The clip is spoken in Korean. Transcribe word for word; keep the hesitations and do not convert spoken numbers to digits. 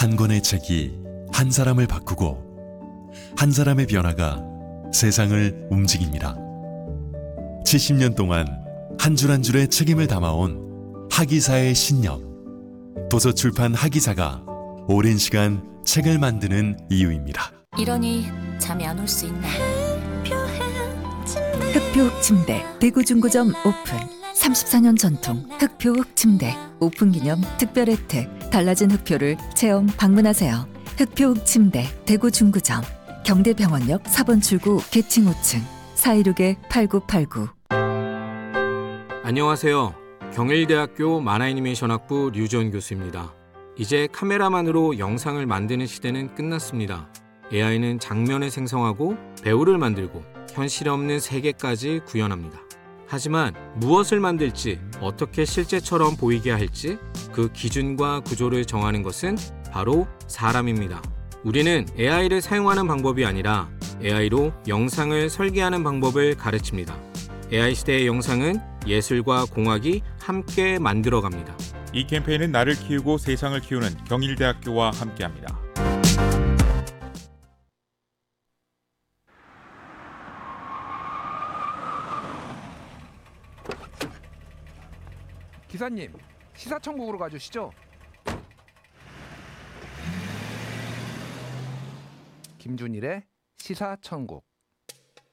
한 권의 책이 한 사람을 바꾸고 한 사람의 변화가 세상을 움직입니다. 칠십 년 동안 한 줄 한 줄의 책임을 담아온 하기사의 신념. 도서출판 하기사가 오랜 시간 책을 만드는 이유입니다. 이러니 잠이 안 올 수 있나. 흑표흑 침대 대구 중구점 오픈. 삼십사 년 전통 흑표흑 침대 오픈 기념 특별 혜택. 달라진 흑표를 체험 방문하세요. 흑표흑 침대 대구 중구점. 경대병원역 사 번 출구 계층 오 층 사이육 팔구팔구. 안녕하세요. 경일대학교 만화애니메이션학부 류지원 교수입니다. 이제 카메라만으로 영상을 만드는 시대는 끝났습니다. 에이아이는 장면을 생성하고 배우를 만들고 현실에 없는 세계까지 구현합니다. 하지만 무엇을 만들지, 어떻게 실제처럼 보이게 할지 그 기준과 구조를 정하는 것은 바로 사람입니다. 우리는 에이아이를 사용하는 방법이 아니라 에이아이로 영상을 설계하는 방법을 가르칩니다. 에이아이 시대의 영상은 예술과 공학이 함께 만들어갑니다. 이 캠페인은 나를 키우고 세상을 키우는 경일대학교와 함께합니다. 기사님, 시사천국으로 가주시죠. 김준일의 시사천국.